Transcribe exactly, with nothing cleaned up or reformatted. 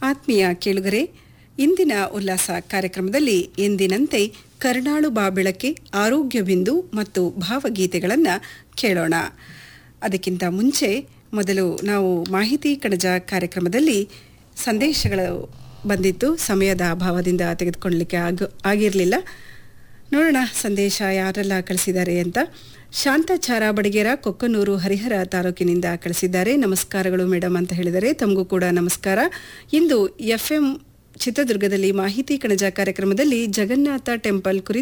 ಆತ್ಮೀಯ ಕೇಳುಗರೆ, ಇಂದಿನ ಉಲ್ಲಾಸ ಕಾರ್ಯಕ್ರಮದಲ್ಲಿ ಎಂದಿನಂತೆ ಕರುಣಾಳು ಬಾಬೆಳಕೆ, ಆರೋಗ್ಯ ಬಿಂದು ಮತ್ತು ಭಾವಗೀತೆಗಳನ್ನು ಕೇಳೋಣ. ಅದಕ್ಕಿಂತ ಮುಂಚೆ ಮೊದಲು ನಾವು ಮಾಹಿತಿ ಕಣಜ ಕಾರ್ಯಕ್ರಮದಲ್ಲಿ ಸಂದೇಶಗಳು ಬಂದಿತ್ತು. ಸಮಯದ ಅಭಾವದಿಂದ ತೆಗೆದುಕೊಳ್ಳಲಿಕ್ಕೆ ಆಗ ಆಗಿರಲಿಲ್ಲ. ನೋಡೋಣ ಸಂದೇಶ ಯಾರೆಲ್ಲ ಕಳಿಸಿದ್ದಾರೆ ಅಂತ. ಶಾಂತಾಚಾರ ಬಡಿಗೇರ, ಕೊಕ್ಕನೂರು, ಹರಿಹರ ತಾಲೂಕಿನಿಂದ ಕಳಿಸಿದ್ದಾರೆ. ನಮಸ್ಕಾರಗಳು ಮೇಡಮ್ ಅಂತ ಹೇಳಿದರೆ, ತಮಗೂ ಕೂಡ ನಮಸ್ಕಾರ. ಇಂದು ಎಫ್ ಎಂ ಚಿತ್ರದುರ್ಗದಲ್ಲಿ ಮಾಹಿತಿ ಕಣಜ ಕಾರ್ಯಕ್ರಮದಲ್ಲಿ ಜಗನ್ನಾಥ ಟೆಂಪಲ್ ಕುರಿತು